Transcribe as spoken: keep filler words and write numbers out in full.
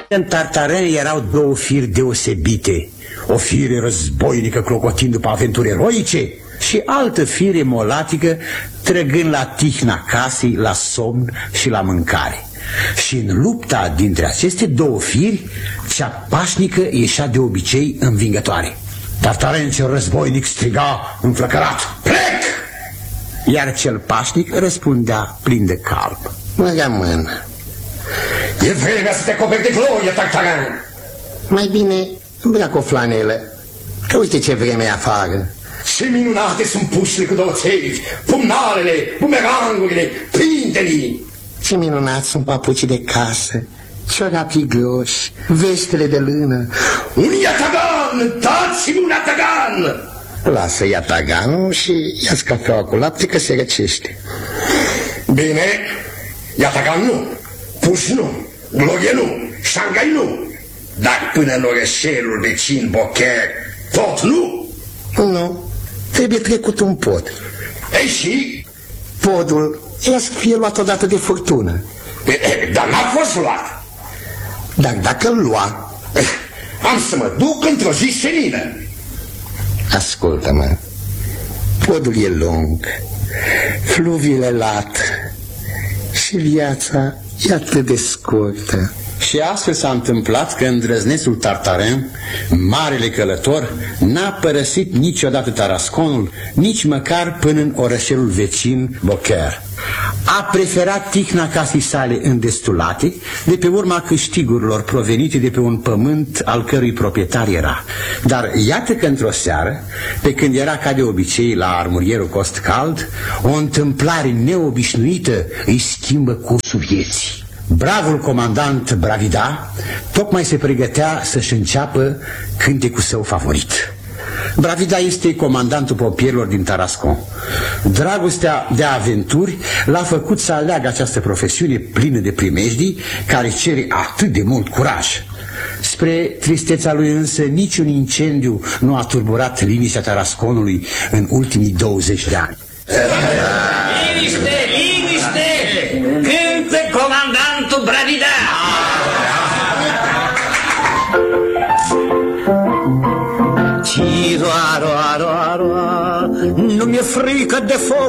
În Tartarin erau două firi deosebite. O fire războinică clocotind după aventuri eroice și altă fire molatică trăgând la tihna casei, la somn și la mâncare. Și în lupta dintre aceste două firi, cea pașnică ieșea de obicei învingătoare. Tartarin cel războinic striga înflăcărat: plec! Iar cel pașnic răspundea plin de calm: mă rămân. E vremea să te acoperi de glorie, Tartarin. Mai bine îmbrac o flanelă, că uite ce vreme e afară. Ce minunate sunt pușile cu doțevi, pumnalele, bumerangurile, pintenii. Ce minunați sunt papucii de casă, ciorapii groși, vestele de lână. Un iatagan, dați-mi un iatagan! Lasă iataganul și ia-ți cafeaua cu lapte, că se răcește. Bine, iatagan nu, puș nu, glorie nu, Shanghai nu. Dar până în orășelul vecin Beaucaire, tot nu? Nu, trebuie trecut un pod. Ei și? Podul ia să fie luat odată de furtună. Dar n-a fost luat. Dar dacă îl lua, am să mă duc într-o zi senină. Ascultă-mă, podul e lung, fluviile lat și viața e atât de scurtă. Și astfel s-a întâmplat că îndrăznețul Tartarin, marele călător, n-a părăsit niciodată Tarasconul, nici măcar până în orășelul vecin Beaucaire. A preferat tihna casei sale îndestulate, de pe urma câștigurilor provenite de pe un pământ al cărui proprietar era. Dar iată că într-o seară, pe când era ca de obicei la armurierul Costecald, o întâmplare neobișnuită îi schimbă cursul vieții. Bravul comandant Bravida tocmai se pregătea să-și înceapă cântecul său favorit. Bravida este comandantul pompierilor din Tarascon. Dragostea de aventuri l-a făcut să aleagă această profesiune plină de primejdii, care cere atât de mult curaj. Spre tristețea lui însă, niciun incendiu nu a turburat liniștea Tarasconului în ultimii douăzeci de ani. Liniște, liniște! Cântă comandantul Bravida! Ci roa, roa, roa, roa, nu mi-e frică de foc.